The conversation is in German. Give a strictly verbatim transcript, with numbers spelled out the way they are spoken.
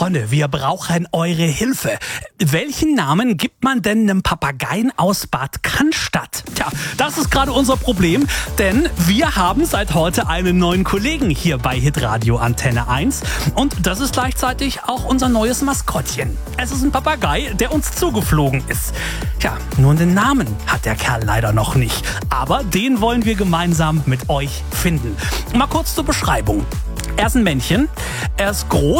Freunde, wir brauchen eure Hilfe. Welchen Namen gibt man denn einem Papageien aus Bad Cannstatt? Tja, das ist gerade unser Problem, denn wir haben seit heute einen neuen Kollegen hier bei Hitradio Antenne eins und das ist gleichzeitig auch unser neues Maskottchen. Es ist ein Papagei, der uns zugeflogen ist. Tja, nur den Namen hat der Kerl leider noch nicht, aber den wollen wir gemeinsam mit euch finden. Mal kurz zur Beschreibung. Er ist ein Männchen, er ist groß,